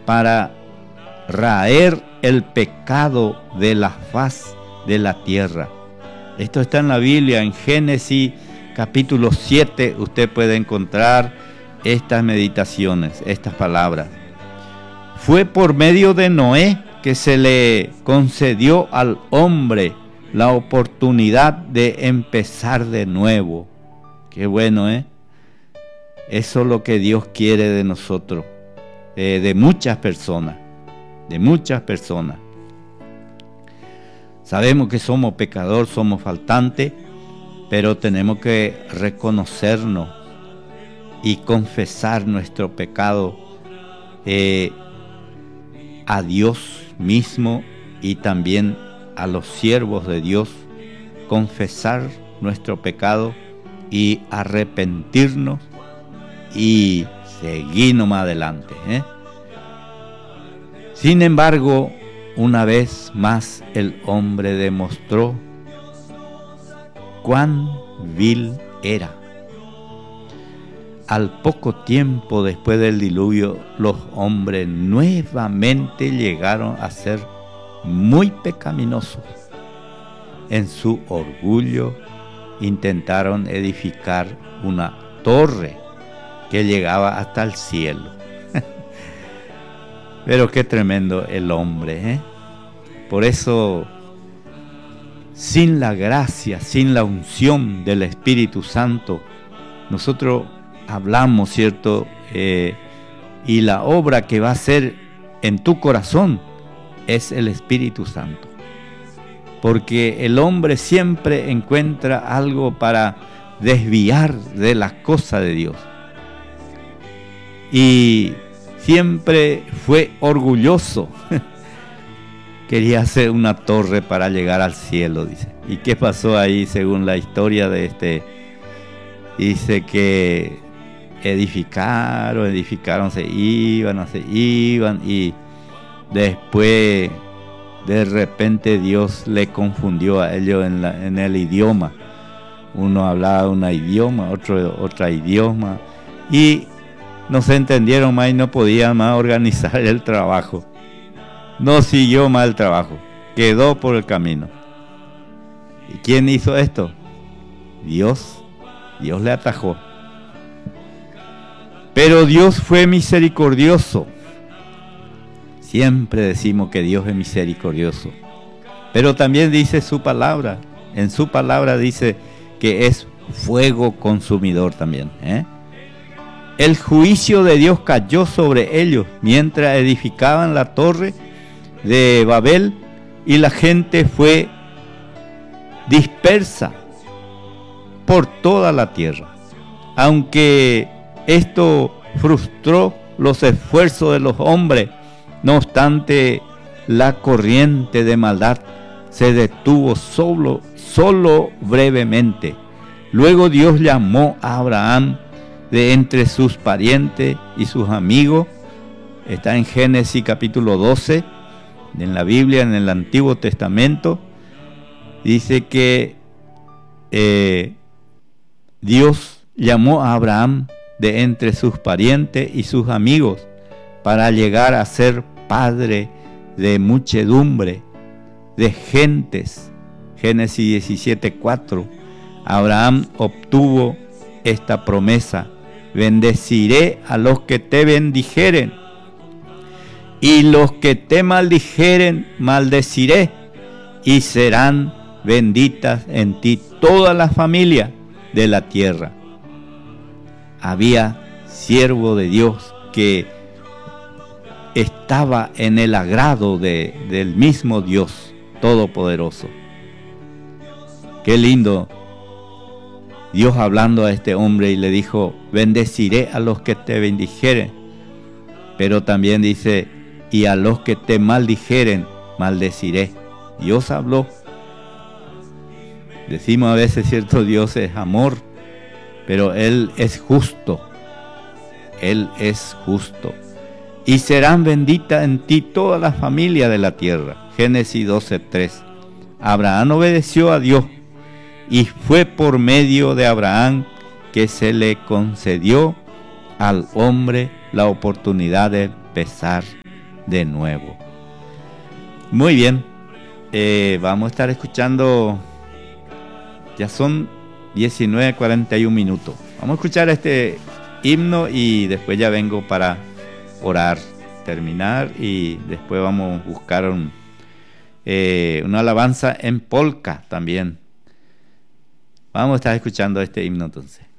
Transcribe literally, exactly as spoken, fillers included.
para raer el pecado de la faz de la tierra. Esto está en la Biblia, en Génesis capítulo siete, usted puede encontrar estas meditaciones, estas palabras. Fue por medio de Noé que se le concedió al hombre la oportunidad de empezar de nuevo. Qué bueno, ¿eh? Eso es lo que Dios quiere de nosotros, eh, de muchas personas, de muchas personas. Sabemos que somos pecadores, somos faltantes, pero tenemos que reconocernos y confesar nuestro pecado eh, a Dios mismo y también a los siervos de Dios, confesar nuestro pecado y arrepentirnos y seguir nomás adelante, ¿eh? Sin embargo, una vez más el hombre demostró cuán vil era. Al poco tiempo después del diluvio, los hombres nuevamente llegaron a ser muy pecaminosos. En su orgullo intentaron edificar una torre que llegaba hasta el cielo. Pero qué tremendo el hombre, ¿eh? Por eso, sin la gracia, sin la unción del Espíritu Santo, nosotros hablamos, ¿cierto? Eh, y la obra que va a hacer en tu corazón es el Espíritu Santo. Porque el hombre siempre encuentra algo para desviar de las cosas de Dios. Y siempre fue orgulloso. Quería hacer una torre para llegar al cielo, dice. ¿Y qué pasó ahí según la historia de este? Dice que edificaron, edificaron, se iban, se iban y después de repente Dios le confundió a ellos en, la, en el idioma. Uno hablaba un idioma, otro otro idioma y no se entendieron más y no podían más organizar el trabajo. No siguió más el trabajo, quedó por el camino. ¿Y quién hizo esto? Dios. Dios le atajó. Pero Dios fue misericordioso. Siempre decimos que Dios es misericordioso. Pero también dice su palabra. En su palabra dice que es fuego consumidor también, ¿eh? El juicio de Dios cayó sobre ellos mientras edificaban la torre de Babel y la gente fue dispersa por toda la tierra. Aunque esto frustró los esfuerzos de los hombres, no obstante, la corriente de maldad se detuvo solo, solo brevemente. Luego Dios llamó a Abraham de entre sus parientes y sus amigos. Está en Génesis capítulo doce, en la Biblia, en el Antiguo Testamento. Dice que eh, Dios llamó a Abraham de entre sus parientes y sus amigos para llegar a ser padre de muchedumbre, de gentes. Génesis diecisiete cuatro. Abraham obtuvo esta promesa: bendeciré a los que te bendijeren, y los que te maldijeren maldeciré, y serán benditas en ti todas las familias de la tierra. Había siervo de Dios que estaba en el agrado de, del mismo Dios Todopoderoso. Qué lindo. Dios hablando a este hombre y le dijo: bendeciré a los que te bendijeren. Pero también dice: y a los que te maldijeren, maldeciré. Dios habló. Decimos a veces, cierto, Dios es amor, pero Él es justo. Él es justo. Y serán benditas en ti todas las familias de la tierra. Génesis doce tres. Abraham obedeció a Dios, y fue por medio de Abraham que se le concedió al hombre la oportunidad de empezar de nuevo. Muy bien, eh, vamos a estar escuchando, ya son diecinueve cuarenta y uno minutos. Vamos a escuchar este himno y después ya vengo para orar, terminar, y después vamos a buscar un, eh, una alabanza en polka también. Vamos a estar escuchando este himno entonces.